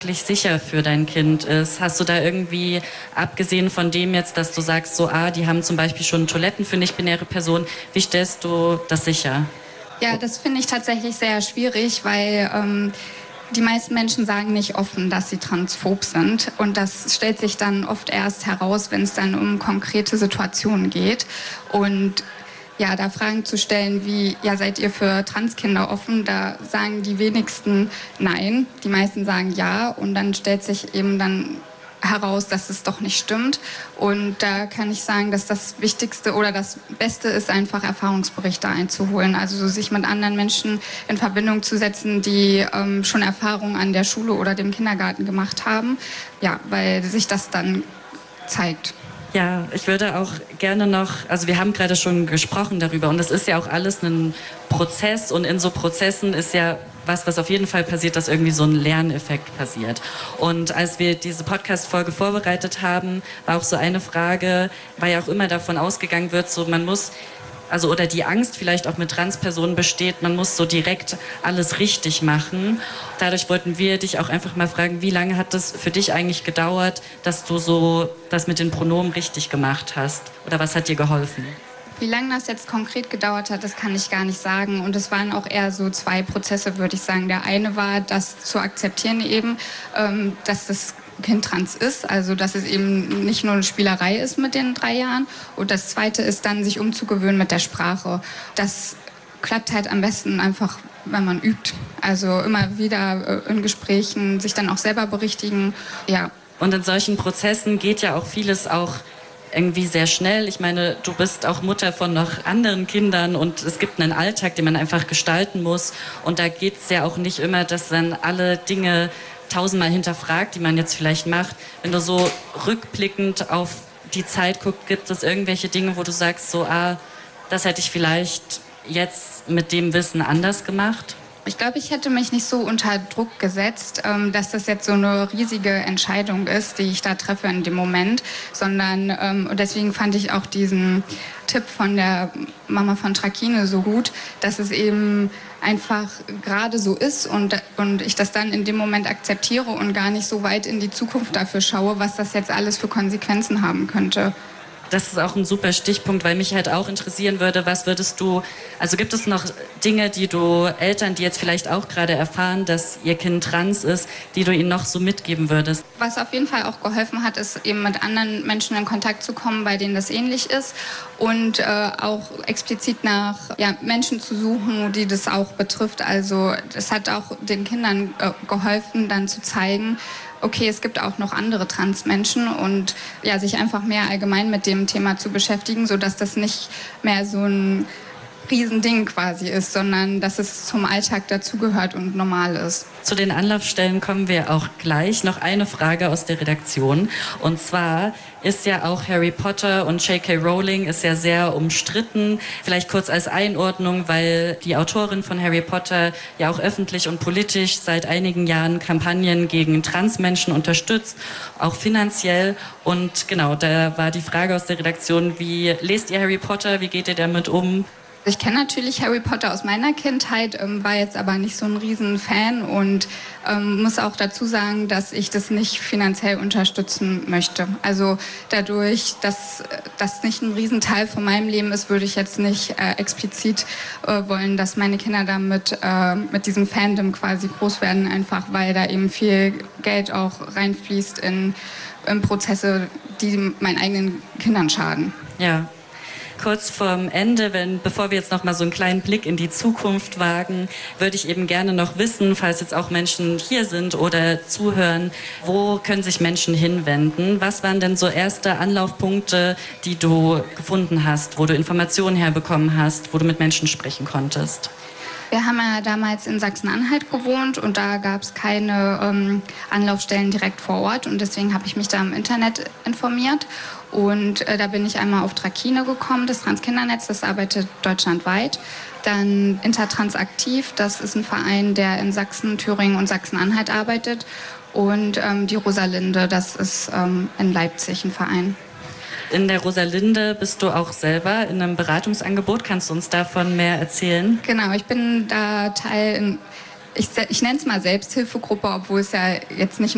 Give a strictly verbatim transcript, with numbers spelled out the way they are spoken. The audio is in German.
wirklich sicher für dein Kind ist. Hast du da irgendwie, abgesehen von dem jetzt, dass du sagst, so, ah, die haben zum Beispiel schon Toiletten für nicht-binäre Personen, wie stellst du das sicher? Ja, das finde ich tatsächlich sehr schwierig, weil ähm, die meisten Menschen sagen nicht offen, dass sie transphob sind. Und das stellt sich dann oft erst heraus, wenn es dann um konkrete Situationen geht. Und ja, da Fragen zu stellen wie, ja, seid ihr für Transkinder offen? Da sagen die wenigsten nein. Die meisten sagen ja. Und dann stellt sich eben dann heraus, dass es doch nicht stimmt. Und da kann ich sagen, dass das Wichtigste oder das Beste ist, einfach Erfahrungsberichte einzuholen. Also sich mit anderen Menschen in Verbindung zu setzen, die ähm, schon Erfahrungen an der Schule oder dem Kindergarten gemacht haben. Ja, weil sich das dann zeigt. Ja, ich würde auch gerne noch, also wir haben gerade schon gesprochen darüber und es ist ja auch alles ein Prozess und in so Prozessen ist ja was, was auf jeden Fall passiert, dass irgendwie so ein Lerneffekt passiert. Und als wir diese Podcast-Folge vorbereitet haben, war auch so eine Frage, weil ja auch immer davon ausgegangen wird, so man muss, also oder die Angst vielleicht auch mit Transpersonen besteht, man muss so direkt alles richtig machen. Dadurch wollten wir dich auch einfach mal fragen, wie lange hat das für dich eigentlich gedauert, dass du so das mit den Pronomen richtig gemacht hast? Oder was hat dir geholfen? Wie lange das jetzt konkret gedauert hat, das kann ich gar nicht sagen. Und es waren auch eher so zwei Prozesse, würde ich sagen. Der eine war, das zu akzeptieren eben, ähm, dass das Kind trans ist, also dass es eben nicht nur eine Spielerei ist mit den drei Jahren. Und das zweite ist dann, sich umzugewöhnen mit der Sprache. Das klappt halt am besten einfach, wenn man übt. Also immer wieder in Gesprächen, sich dann auch selber berichtigen, ja. Und in solchen Prozessen geht ja auch vieles auch irgendwie sehr schnell. Ich meine, du bist auch Mutter von noch anderen Kindern und es gibt einen Alltag, den man einfach gestalten muss. Und da geht es ja auch nicht immer, dass dann alle Dinge tausendmal hinterfragt, die man jetzt vielleicht macht. Wenn du so rückblickend auf die Zeit guckst, gibt es irgendwelche Dinge, wo du sagst, so, ah, das hätte ich vielleicht jetzt mit dem Wissen anders gemacht? Ich glaube, ich hätte mich nicht so unter Druck gesetzt, ähm, dass das jetzt so eine riesige Entscheidung ist, die ich da treffe in dem Moment, sondern ähm, und deswegen fand ich auch diesen Tipp von der Mama von Trakine so gut, dass es eben einfach gerade so ist und, und ich das dann in dem Moment akzeptiere und gar nicht so weit in die Zukunft dafür schaue, was das jetzt alles für Konsequenzen haben könnte. Das ist auch ein super Stichpunkt, weil mich halt auch interessieren würde, was würdest du, also gibt es noch Dinge, die du Eltern, die jetzt vielleicht auch gerade erfahren, dass ihr Kind trans ist, die du ihnen noch so mitgeben würdest? Was auf jeden Fall auch geholfen hat, ist eben mit anderen Menschen in Kontakt zu kommen, bei denen das ähnlich ist und äh, auch explizit nach ja, Menschen zu suchen, die das auch betrifft. Also das hat auch den Kindern äh, geholfen, dann zu zeigen, okay, es gibt auch noch andere Transmenschen und ja, sich einfach mehr allgemein mit dem Thema zu beschäftigen, sodass das nicht mehr so ein Riesending quasi ist, sondern dass es zum Alltag dazugehört und normal ist. Zu den Anlaufstellen kommen wir auch gleich. Noch eine Frage aus der Redaktion. Und zwar ist ja auch Harry Potter und J K Rowling ist ja sehr umstritten. Vielleicht kurz als Einordnung, weil die Autorin von Harry Potter ja auch öffentlich und politisch seit einigen Jahren Kampagnen gegen Transmenschen unterstützt, auch finanziell. Und genau, da war die Frage aus der Redaktion, wie lest ihr Harry Potter, wie geht ihr damit um? Ich kenne natürlich Harry Potter aus meiner Kindheit, ähm, war jetzt aber nicht so ein Riesen-Fan und ähm, muss auch dazu sagen, dass ich das nicht finanziell unterstützen möchte. Also dadurch, dass das nicht ein Riesenteil von meinem Leben ist, würde ich jetzt nicht äh, explizit äh, wollen, dass meine Kinder damit äh, mit diesem Fandom quasi groß werden, einfach weil da eben viel Geld auch reinfließt in, in Prozesse, die meinen eigenen Kindern schaden. Ja. Kurz vorm Ende, wenn, bevor wir jetzt noch mal so einen kleinen Blick in die Zukunft wagen, würde ich eben gerne noch wissen, falls jetzt auch Menschen hier sind oder zuhören, wo können sich Menschen hinwenden? Was waren denn so erste Anlaufpunkte, die du gefunden hast, wo du Informationen herbekommen hast, wo du mit Menschen sprechen konntest? Wir haben ja damals in Sachsen-Anhalt gewohnt und da gab es keine ähm, Anlaufstellen direkt vor Ort und deswegen habe ich mich da im Internet informiert und äh, da bin ich einmal auf Trakine gekommen, das Transkindernetz, das arbeitet deutschlandweit. Dann Intertrans Aktiv, das ist ein Verein, der in Sachsen, Thüringen und Sachsen-Anhalt arbeitet und ähm, die Rosalinde, das ist ähm, in Leipzig ein Verein. In der Rosalinde bist du auch selber in einem Beratungsangebot. Kannst du uns davon mehr erzählen? Genau, ich bin da Teil, in, ich, ich nenne es mal Selbsthilfegruppe, obwohl es ja jetzt nicht